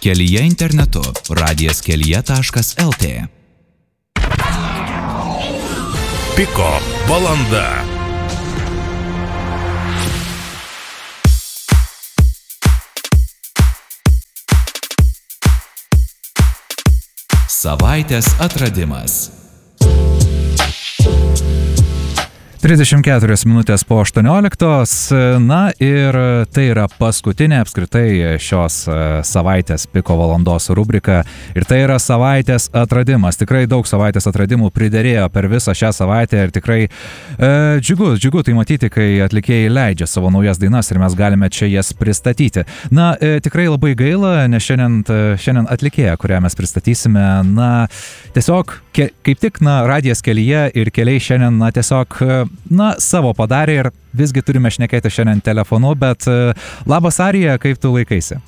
Kelyje internetu radijas-kelyje.lt. Piko valanda. Savaitės atradimas. 34 minutės po 18. Na ir tai yra paskutinė apskritai šios savaitės Piko valandos rubrika. Ir tai yra savaitės atradimas. Tikrai daug savaitės atradimų priderėjo per visą šią savaitę ir tikrai džiugu tai matyti, kai atlikėjai leidžia savo naujas dainas ir mes galime čia jas pristatyti. Na, tikrai labai gaila, nes šiandien atlikėja, kurią mes pristatysime, na, tiesiog kaip tik, radijas Kelyje ir Keliai šiandien, tiesiog savo padarė ir visgi turime šnekėti šiandien telefonu, bet labas Arija, kaip tu laikaisi?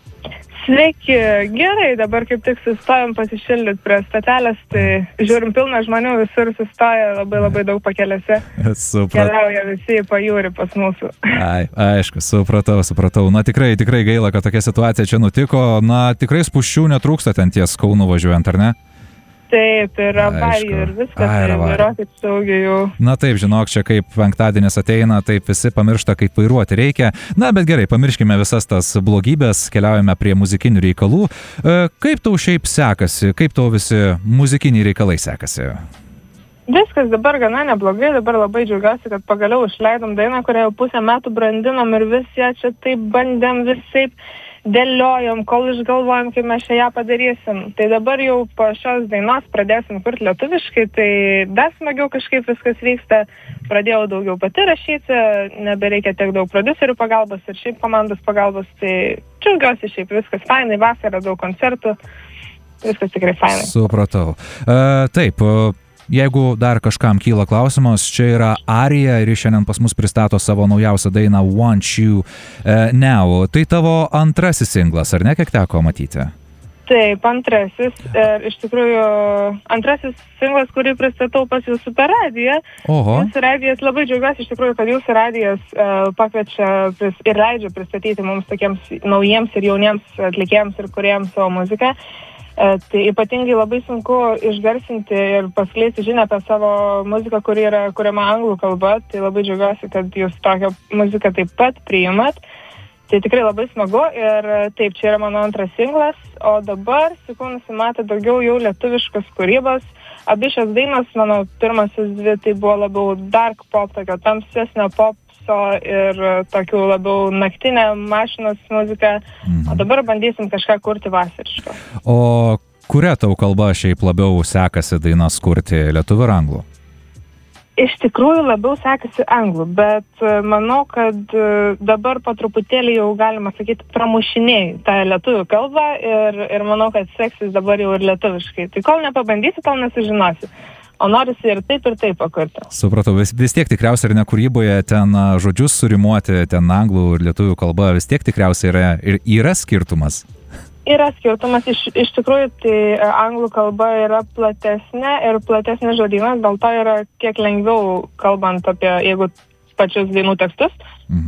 Sveiki, gerai, dabar kaip tik sustojom pasišildyti prie statelės, tai žiūrim pilna žmonių, visur sustoja labai daug pakelėse. Keliauja visi į pajūrį pas mūsų. Aišku, supratau. Na tikrai gaila, kad tokia situacija čia nutiko. Na tikrai spūsčių netrūksta ten ties Kaunu važiuojant, ar ne? Taip, ir avarija ir viskas, vairuokit saugiai jau. Na taip, žinok, čia kaip penktadienis ateina, taip visi pamiršta, kaip vairuoti reikia. Na, bet gerai, pamirškime visas tas blogybės, keliaujame prie muzikinių reikalų. Kaip tau šiaip sekasi, kaip tau visi muzikiniai reikalai sekasi? Viskas dabar gana neblogai, dabar labai džiaugiuosi, kad pagaliau išleidom dainą, kurią jau pusę metų brandinom ir vis ją čia taip bandėm visaip dėliojom, kol išgalvojom, kaip mes ją padarysim. Tai dabar jau po šios dainos pradėsim kurti lietuviškai, tai dar smagiau kažkaip viskas vyksta. Pradėjau daugiau pati rašyti, nebereikia tiek daug prodiuserių pagalbos ir šiaip komandos pagalbos, tai džiaugiuosi šiaip viskas fainai, vasarą daug koncertų, viskas tikrai fainai. Supratau. Taip, jeigu dar kažkam kyla klausimas, čia yra Arija ir šiandien pas mus pristato savo naujausią dainą Want You Now. Tai tavo antrasis singlas, ar ne, kiek teko matyti? Taip, antrasis. Iš tikrųjų, antrasis singlas, kurį pristatau pas jūsų per radiją. Oho. Jūsų radijas, labai džiaugiuosi iš tikrųjų, kad jūsų radijas pakviečia ir leidžia pristatyti mums tokiems naujiems ir jauniems atlikėjams ir kūrėjams savo muziką. Tai ypatingai labai sunku išgarsinti ir paskleisti žinią apie savo muziką, kuri yra kuriama anglų kalba. Tai labai džiaugiuosi, kad jūs tokią muziką taip pat priimat. Tai tikrai labai smagu ir taip, čia yra mano antras singlas, o dabar sekų nusimatė daugiau jau lietuviškos kūrybos. Abi šios dainos, mano pirmasis dvi, tai buvo labiau dark pop, tokio tamsesnio popso ir tokių labiau naktinę mašinos muziką, o dabar bandysim kažką kurti vasariško. O kuria tau kalba šiaip labiau sekasi dainas kurti, lietuvių ar anglų? Iš tikrųjų labiau sekasi anglų, bet manau, kad dabar po truputėlį jau galima sakyti pramušinėjai tą lietuvių kalbą ir manau, kad seksis dabar jau ir lietuviškai. Tai kol nepabandysi, tol nesužinosi. O norisi ir taip pakurti. Supratau, vis tiek tikriausiai ir ne kūryboje ten žodžius surimuoti, ten anglų ir lietuvių kalba, vis tiek tikriausiai yra skirtumas. Yra skirtumas, iš tikrųjų, tai anglų kalba yra platesnė ir platesnė žodynas, dėl to yra kiek lengviau kalbant apie, jeigu pačius dainų tekstus,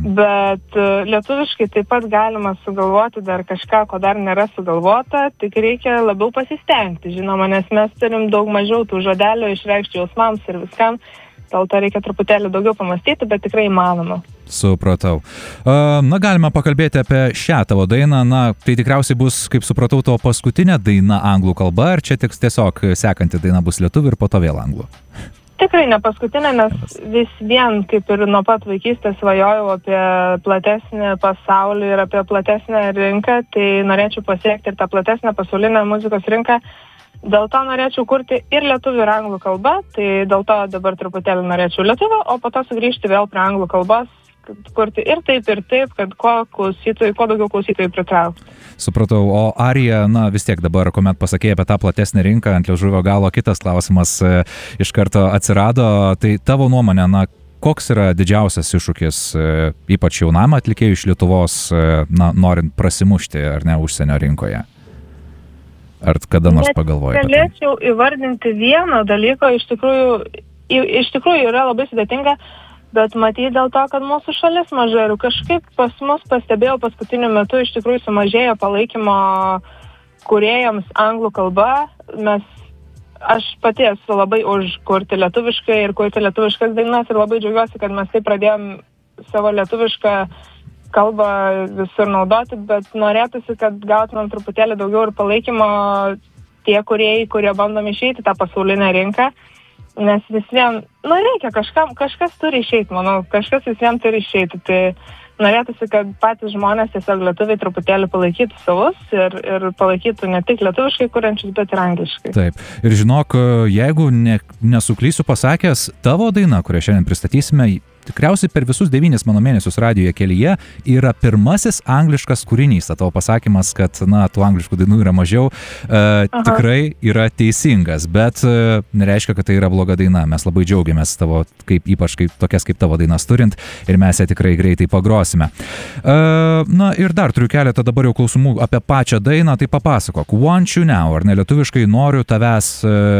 bet lietuviškai taip pat galima sugalvoti dar kažką, ko dar nėra sugalvota, tik reikia labiau pasistengti, žinoma, nes mes turim daug mažiau tų žodelių išreikšti jausmams ir viskam. Dėl to reikia truputėlį daugiau pamastyti, bet tikrai įmanoma. Supratau. Na, galime pakalbėti apie šią tavo dainą. Na, tai tikriausiai bus, kaip supratau, tavo paskutinė daina anglų kalba, ar čia tiesiog sekanti daina bus lietuvių ir po to vėl anglų? Tikrai ne paskutinė, nes vis vien, kaip ir nuo pat vaikystės svajojau apie platesnį pasaulį ir apie platesnę rinką, tai norėčiau pasiekti ir tą platesnę pasaulinę muzikos rinką. Dėl to norėčiau kurti ir lietuvių ir anglų kalbą, tai dėl to dabar truputėlį norėčiau lietuvių, o po to sugrįžti vėl prie anglų kalbos, kurti ir taip, kad kuo daugiau klausytojų pritraukti. Supratau, o Arija, na vis tiek dabar, kuomet pasakėjai apie tą platesnę rinką, ant liežuvio galo kitas klausimas iš karto atsirado, tai tavo nuomonė, na, koks yra didžiausias iššūkis, ypač jaunam atlikėjui iš Lietuvos, na, norint prasimušti ar ne užsienio rinkoje? Ar kada nors pagalvojai? Galėčiau įvardinti vieną dalyką, iš tikrųjų yra labai sudėtinga, bet matyti dėl to, kad mūsų šalis maža ir kažkaip pas mus pastebėjau paskutiniu metu iš tikrųjų sumažėjo palaikymo kūrėjams anglų kalba, aš pati esu labai už kurti lietuviškai ir kurti lietuviškas dainas ir labai džiaugiuosi, kad mes taip pradėjom savo lietuvišką kalbą visur naudoti, bet norėtųsi, kad gautumėm truputėlį daugiau ir palaikymo tie kūrėjai, kurie bandom išeiti tą pasaulinę rinką, nes visiems, reikia kažkas turi išeiti, manau, kažkas visiems turi išeiti, tai norėtųsi, kad patys žmonės tiesiog lietuviai truputėlį palaikytų savus ir palaikytų ne tik lietuviškai kuriančius, bet ir angliškai. Taip. Ir žinok, jeigu nesuklysiu pasakęs, tavo daina, kurią šiandien pristatysime, tikriausiai per visus 9 mano mėnesius radijo kelyje yra pirmasis angliškas kūrinys. Tavo pasakymas, kad, tų angliškų dainų yra mažiau, tikrai yra teisingas, bet nereiškia, kad tai yra bloga daina. Mes labai džiaugiamės tavo, ypač tokias kaip tavo dainas turint, ir mes ją tikrai greitai pagrosime. Ir dar turiu keletą dabar jau klausimų apie pačią dainą, tai papasakok. Want You Now, ar ne lietuviškai noriu tavęs,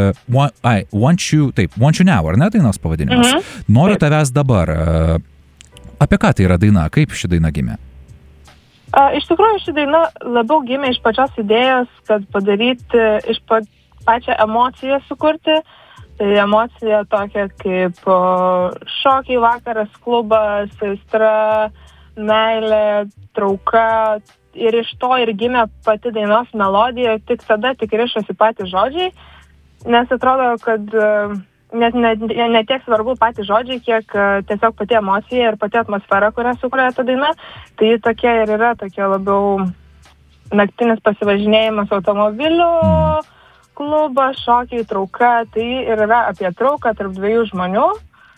Want You Now, ar ne dainos pavadinimas? Noriu tavęs dabar. Apie ką tai yra daina? Kaip ši daina gimė? Iš tikrųjų, ši daina labiau gimė iš pačios idėjos, kad padaryti iš pačią emociją sukurti. Tai emocija tokia kaip šokiai, vakaras, klubas, aistra, meilė, trauka. Ir iš to ir gimė pati dainos melodija, tik tada tik rišosi patys žodžiai, nes atrodo, kad net ne tiek svarbu patys žodžiai, kiek tiesiog pati emocija ir pati atmosfera, kurią sukuria ta daina. Tai tokia ir yra, tokia labiau naktinis pasivažinėjimas automobiliu, klubas, šokiai, trauka. Tai ir yra apie trauką tarp dviejų žmonių.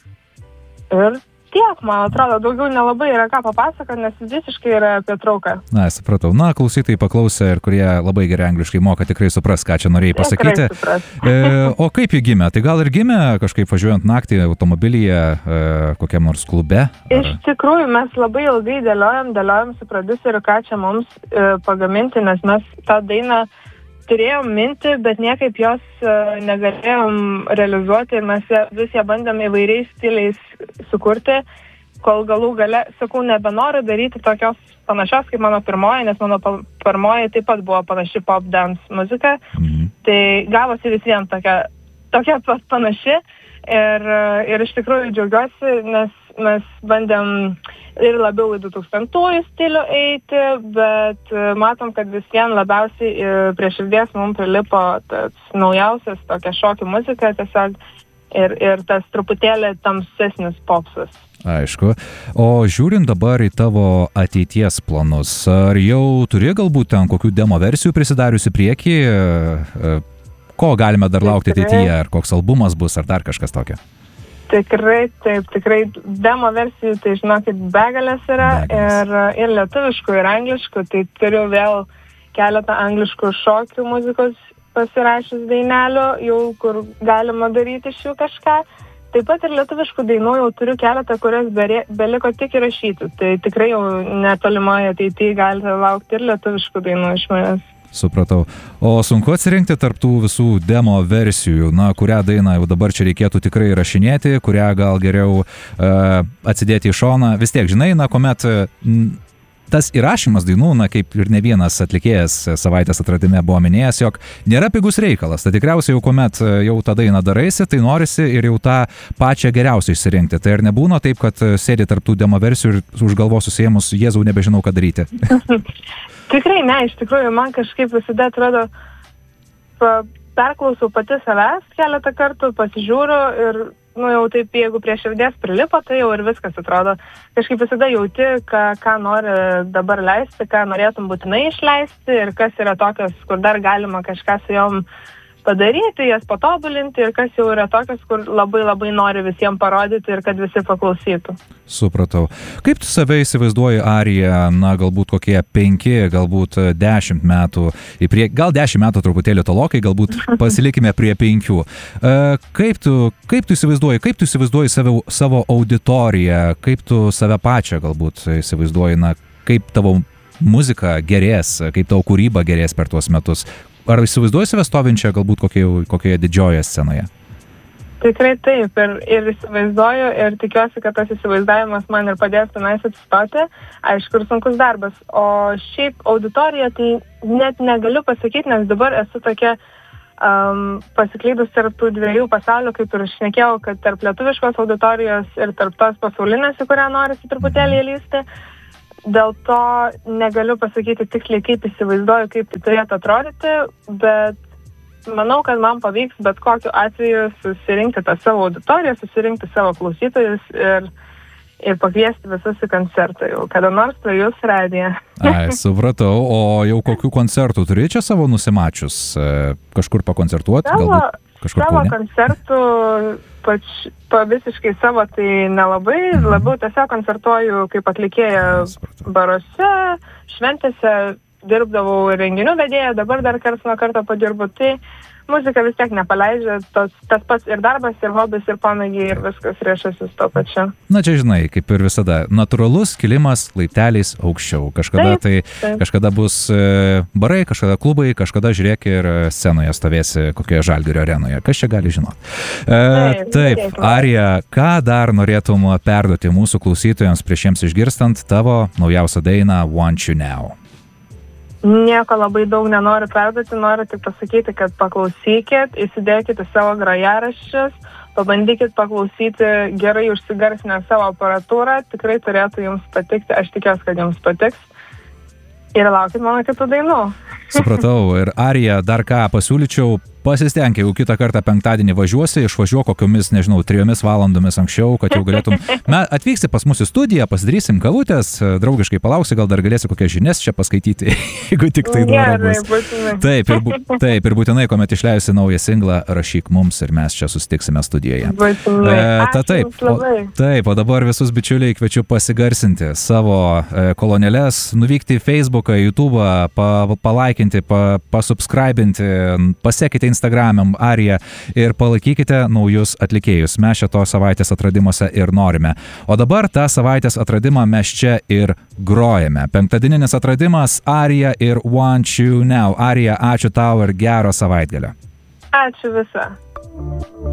Ir tiek, man atrodo, daugiau nelabai yra ką papasakoti, nes visiškai yra apie trauką. Supratau. Klausytojai paklausę ir kurie labai gerai angliškai moka, tikrai supras, ką čia norėjai pasakyti. O kaip ji gimė? Tai gal ir gimė kažkaip važiuojant naktį automobilyje kokiam nors klube? Iš tikrųjų, mes labai ilgai dėliojom su prodiuseriu, ką čia mums pagaminti, nes mes tą dainą turėjom mintį, bet niekaip jos negalėjom realizuoti ir mes vis ją bandėm įvairiais stiliais sukurti, kol galų gale, sakau, nebenoriu daryti tokios panašios kaip mano pirmoji, nes mano pirmoji taip pat buvo panaši pop dance muzika, tai gavosi visiems tokia panaši ir iš tikrųjų džiaugiuosi, nes mes bandėm ir labiau į 2000-ųjų stilių eiti, bet matom, kad visiems labiausiai prie širdies mums prilipo tas naujausias tokia šokių muzika tiesiog ir tas truputėlį tamsesnis popsas. Aišku. O žiūrint dabar į tavo ateities planus, ar jau turi galbūt ten kokių demo versijų prisidariusi priekį? Ko galime dar laukti ateityje? Ar koks albumas bus, ar dar kažkas tokio? Tikrai, taip, tikrai demo versijų, tai žinokit, begalės yra ir lietuviškų, ir angliškų, tai turiu vėl keletą angliškų šokių muzikos pasirašęs dainelių, jau kur galima daryti iš jų kažką. Taip pat ir lietuviškų dainų jau turiu keletą, kurias beliko tik įrašyti, tai tikrai jau netolimoje ateityje galite laukti ir lietuviškų dainų iš manęs. Supratau. O sunku atsirinkti tarptų visų demo versijų, kurią dainą jau dabar čia reikėtų tikrai rašinėti, kurią gal geriau atsidėti į šoną. Vis tiek, žinai, kuomet tas įrašymas dainų, kaip ir ne vienas atlikėjas savaitės atradime buvo minėjęs, jog nėra pigus reikalas. Tai tikriausiai jau kuomet jau tą dainą daraisi, tai norisi ir jau tą pačią geriausią išsirinkti. Tai ir nebūna taip, kad sėdi tarptų demo versijų ir už galvos susėmus, Jėzau, nebežinau, ką daryti. Tikrai ne, iš tikrųjų, man kažkaip visada atrodo, perklausau pati savęs keletą kartų, pasižiūriu ir, jau taip, jeigu prie širdies prilipo, tai jau ir viskas atrodo. Kažkaip visada jauti, ką nori dabar leisti, ką norėtum būtinai išleisti ir kas yra tokios, kur dar galima kažką su jom padaryti, jas patobulinti ir kas jau yra tokios, kur labai labai nori visiems parodyti ir kad visi paklausytų. Supratau. Kaip tu save įsivaizduoji Ariją, galbūt kokie 5, galbūt 10 metų, gal 10 metų truputėlį tolokai, galbūt pasilikime prie 5. Kaip tu įsivaizduoji savo auditoriją, kaip tu save pačią galbūt įsivaizduoji, kaip tavo muzika gerės, kaip tavo kūryba gerės per tuos metus? Ar įsivaizduoji save stovinčią galbūt kokioje didžiojoje scenoje? Tikrai taip ir įsivaizduoju ir tikiuosi, kad tas įsivaizdavimas man ir padės tenais atsistoti. Aišku, ir sunkus darbas. O šiaip auditorija, tai net negaliu pasakyti, nes dabar esu tokia pasiklydus tarp tų dviejų pasaulių, kaip ir šnekėjau, kad tarp lietuviškos auditorijos ir tarp tos pasaulinės, į kurią norisi truputėlį įlysti. Dėl to negaliu pasakyti tiksliai, kaip įsivaizduoju, kaip tai turėtų atrodyti, bet manau, kad man pavyks bet kokiu atveju susirinkti tą savo auditoriją, susirinkti savo klausytojus ir pakviesti visus į koncertą jau, kada nors prie jūs radiją. Ai, supratau, o jau kokių koncertų turi čia savo nusimačius? Kažkur pakoncertuoti? Savo koncertų, visiškai savo, tai nelabai, labiau tiesiog koncertuoju kaip atlikėja baruose, šventėse, dirbdavau renginių vedėją, dabar dar karts nuo karto padirbu, tai muzika vis tiek nepaleidžia, tas pats ir darbas, ir hobis, ir pomėgiai, ir viskas riešasis to pačiu. Na čia žinai, kaip ir visada, natūralus kilimas laipteliais aukščiau. Kažkada kažkada bus barai, kažkada klubai, kažkada žiūrėk ir scenoje stovėsi kokioje Žalgirio arenoje. Kas čia gali žinoti? Taip, Arija, ką dar norėtum perduoti mūsų klausytojams prieš jiems išgirstant tavo naujausią dainą Want You Now? Nieko labai daug nenoriu perduoti, noriu tik pasakyti, kad paklausykit, įsidėkite savo grojaraščius, pabandykit paklausyti gerai užsigarsinę savo aparatūrą, tikrai turėtų jums patikti, aš tikiuosi, kad jums patiks ir laukit mano kitų dainų. Supratau, ir Arija, dar ką pasiūlyčiau, pasistenk, jeigu kitą kartą penktadienį važiuosi, išvažiuok kokiomis, 3 valandomis anksčiau, kad jau galėtum, atvyksi pas mus į studiją, pasidarysim kavutės, draugiškai palauksi, gal dar galėsi kokias žinias čia paskaityti, jeigu tik tai noro bus. Taip, ir būtinai, kuomet išleisi naują singlą, rašyk mums ir mes čia susitiksime studijoje. Taip, o dabar visus bičiuliai kviečiu pasigarsinti savo kolonėles, nuvykti į Facebooką, YouTube'ą, palaikinti, pasubscribinti, pasekite Instagram'am Ariją ir palaikykite naujus atlikėjus. Mes čia to savaitės atradimuose ir norime. O dabar tą savaitės atradimą mes čia ir grojame. Penktadieninis atradimas Arija ir Want You Now. Arija, ačiū tau ir gero savaitgalio. Ačiū visą.